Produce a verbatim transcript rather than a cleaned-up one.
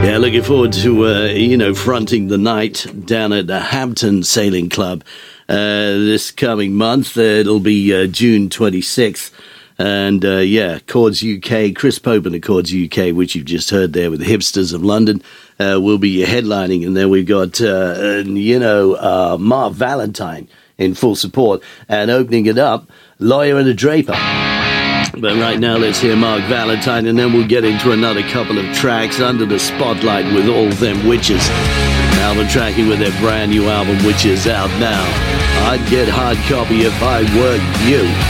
Yeah, looking forward to, uh, you know, fronting the night down at the Hampton Sailing Club uh, this coming month. Uh, it'll be uh, June twenty-sixth. And, uh, yeah, Chords U K, Chris Pope and the Chords U K, which you've just heard there with the Hipsters of London, uh, will be headlining. And then we've got, uh, you know, uh, Mark Valentine in full support. And opening it up, Lawyer and a Draper. But right now, let's hear Mark Valentine, and then we'll get into another couple of tracks under the spotlight with All Them Witches. Album tracking with their brand new album, which is out now. I'd get hard copy if I were you.